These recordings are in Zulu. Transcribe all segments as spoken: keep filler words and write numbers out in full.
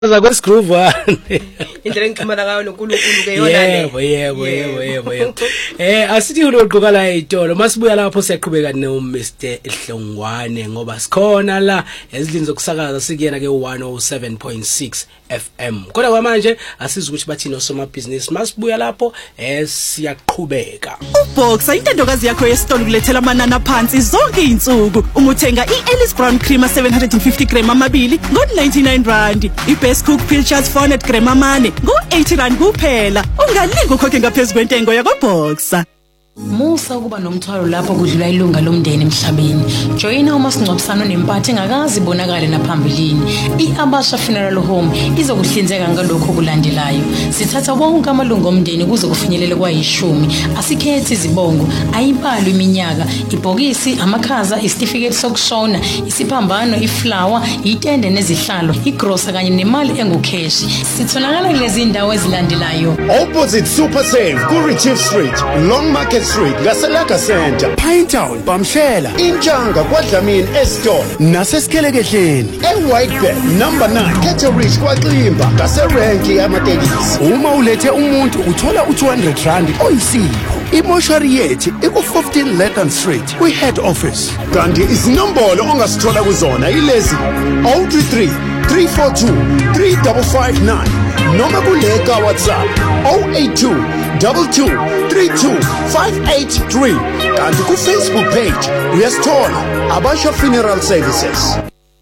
Za kwesigroove one indlela engixhumana ngayo noNkulunkulu ke yona le yebo yebo yebo yebo yebo eh asithi unoqoka la ezitolo masibuya lapho siyaqhubeka no Mister Hlongwane ngoba sikhona la ezindlini zokusakaza sikuyena ke one oh seven point six F M kodwa kwamanje asiza ukuthi bathini osoma business masibuya lapho eh siyaqhubeka uBoxer intandokazi yakho yesitolo kulethela amanana phansi zonke izinsuku uma uthenga iEllis Brown Creamer seven hundred fifty gram amabili ngo ninety-nine rand iBest Cook Pilchards four hundred gram amane ngo eighty rand kuphela ungalinga ukhokhe ngaphezulu kwentengo yakwaBoxer. Musa ukuba nomthwalo lapho kudlula ilunga lomndeni emhlabeni. Joina umasingcwabisano nempathe engakazi ibonakale naphambilini. iAbasha Funeral Home izokuhlinzeka ngalokho kulandelayo. Sithatha wonke amalungu omndeni kuze kufinyelele kwayishumi. Asikhethi izibongo, ayibalo iminyaka, ibhokisi, amakhaza, isitifiketi sokushona, isiphambano, iflower, itende nezihlalo, igrosa kanye nemali engukheshi. Sitholakala kulezi indawo ezilandelayo. Opposite Super Save, Kurichief Street, Long Market Street, Gaselaka Center, Pinetown, Bamshela, Inchanga, Kwadlamini, Eston, Naseskelekehleni, eWhitebell, number nine, Caterich, Kwaklimba, Gaserenki, Amatekisi. Uma ulethe umuntu uthola u two hundred rand oyisipho. Imoshari yethu iku fifteen Letton Street, kwi head office. Kanti izinombolo ongasithola kuzona ilezi zero two three, three four two, three five five nine noma kuleka WhatsApp zero eight two, two two, three two, five eight three kanti ku Facebook page uyasithola Abasha Funeral Services.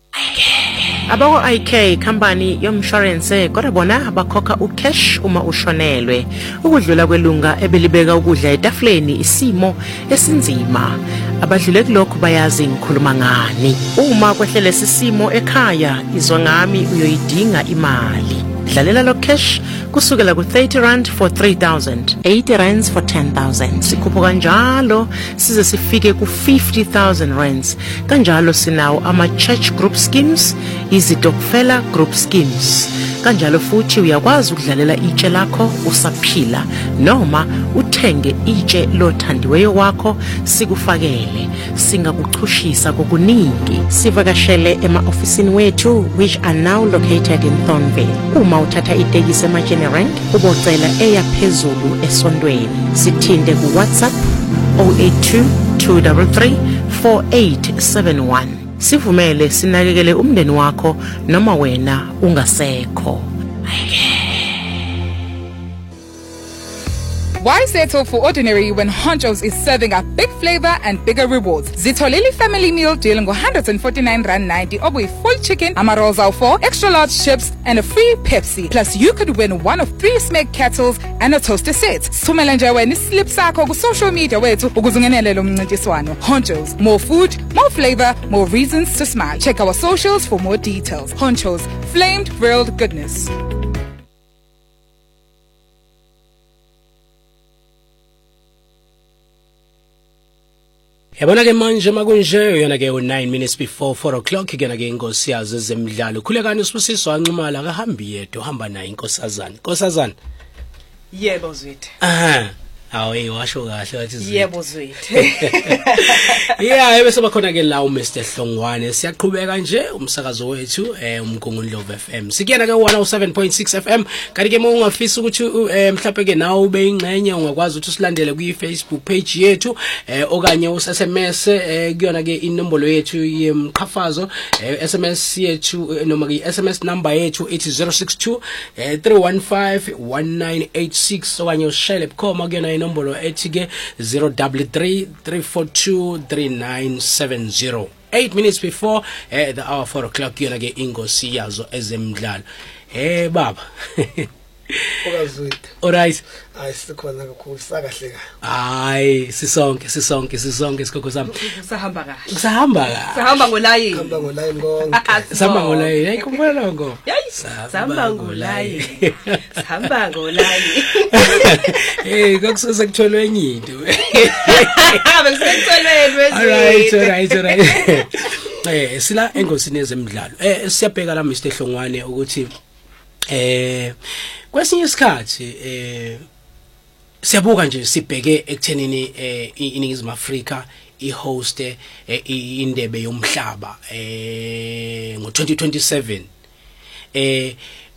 Abako I K company yomshwarense kodwa bona abakhokha ucash uma ushonelwe ukudlula kwelunga ebelibeka ukudla etafuleni isimo esinzima abadlule kulokho bayazi ngikhuluma ngani uma kwehlele sisimo ekhaya izwa ngami uyoyidinga imali dlalela lo cash kusukela ku thirty rand for three thousand, eighty rands for ten thousand sikhupho kanjalo size sifike ku fifty thousand rands kanjalo sinawo ama church group schemes izitokfela group schemes kanjalo futhi uyakwazi ukudlalela itshe lakho usaphila noma uthenge itshe lothandiweyo wakho sikufakele singakuchushisa kokuningi sivakashele ema officeini wethu which are now located in Thornville uma uthatha itekisi emaGenerank ubocela eyaphezulu esondweni sithinde ku WhatsApp zero eight two, two three three, four eight seven one sivumele sinakekele umndeni wakho noma wena ungasekho. Why settle for ordinary when Honchos is serving up big flavor and bigger rewards? Zitolili family meal dealing one hundred forty-nine rand ninety over a full chicken, amarolls out four, extra large chips and a free Pepsi. Plus you could win one of three Smeg kettles and a toaster set. Sumela nje wena slip sakho ku social media wethu ukuze ungenele lo mncintiswano. Honchos, more food, more flavor, more reasons to smile. Check our socials for more details. Honchos, flamed grilled goodness. Yabona ke manje makunje yona ke nine minutes before four o'clock kena ke inkosiyazi ezemidlalo khulekani usibusiswa anxumala kahambi yedwa hamba naye inkosazana inkosazana yebo zwethu aha awu washo kahle wathi yebo zwethu yeah ebese bakhona ke la uMister Hlongwane siyaqhubeka nje umsakazo wethu eh umgunguni Love F M sikuyena ke one oh seven point six F M kanti ke uma ungafisa ukuthi mhlawumbe ke nawe ube ingcenye ungakwazi ukuthi usilandele ku Facebook page yethu eh okanye us-S M S eh kuyona ke inombolo yethu yemqhafazo S M S yethu noma ke S M S number yethu ethi zero six two, three one five, one nine eight six okanye ushele bukhoma kuyona inombolo ethi ke zero three three, three four two, three nine seven zero. eight minutes before uh, the hour four o'clock yona ke ingosi yazo ezemidlalo eh baba okazwethu alright hayi sikhona kakhulu sakahle ka hayi sisonke sisonke sisonke isikho sami sahamba kahle sahamba kahle sahamba ngolayini hamba ngolayini konke sahamba ngolayini hayi kumbona ngo sahamba ngolayini sahamba ngolayini eh kokusuze kutholwe enye into besekutholweni wezwe alright alright alright eh sila engosini ezemidlalo eh siyabheka la Mister Hlongwane ukuthi eh kwesinye isikhathi eh siyabuka nje sibheke ekuthenini eh iNingizimu Afrika ihost indebe yomhlaba eh ngo twenty twenty-seven eh